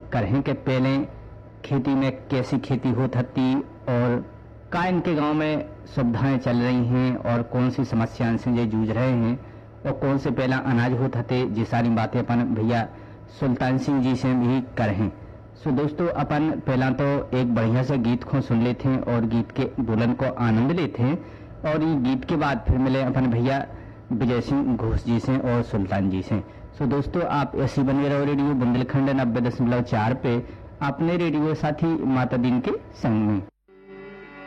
करें कि पहले खेती में कैसी खेती होती थी और का इनके गांव में सुविधाएं चल रही हैं और कौन सी समस्याओं से ये जूझ रहे हैं और कौन से पहला अनाज होता थे, ये सारी बातें अपन भैया सुल्तान सिंह जी से भी करें। सो दोस्तों, अपन पहला तो एक बढ़िया से गीत को सुन लेते हैं और गीत के बोलन को आनंद लेते हैं और ये गीत के बाद फिर मिले अपन भैया विजय सिंह घोष जी से और सुल्तान जी से। सो दोस्तों, आप ऐसी बने रहो रेडियो बुंदेलखंड 90.4 पे, अपने रेडियो साथी माता दीन के संग में।